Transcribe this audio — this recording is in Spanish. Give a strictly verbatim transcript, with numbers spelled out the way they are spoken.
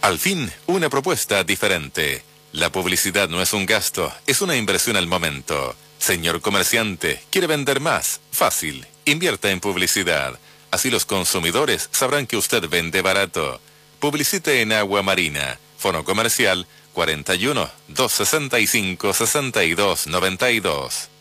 Al fin, una propuesta diferente. La publicidad no es un gasto, es una inversión al momento. Señor comerciante, ¿quiere vender más? Fácil, invierta en publicidad. Así los consumidores sabrán que usted vende barato. Publicite en Agua Marina. Fono comercial cuarenta y uno, doscientos sesenta y cinco, sesenta y dos noventa y dos.